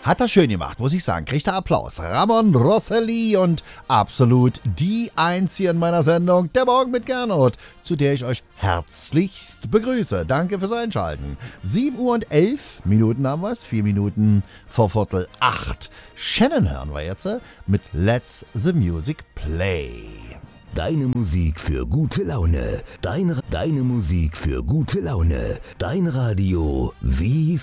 Hat er schön gemacht, muss ich sagen. Kriegt er Applaus. Ramon Rosselli und absolut die Einzige in meiner Sendung, der Morgen mit Gernot, zu der ich euch herzlichst begrüße. Danke fürs Einschalten. 7:11 haben wir es, 4 Minuten vor 7:45. Shannon hören wir jetzt mit Let's the Music Play. Deine Musik für gute Laune. Deine Musik für gute Laune. Dein Radio wie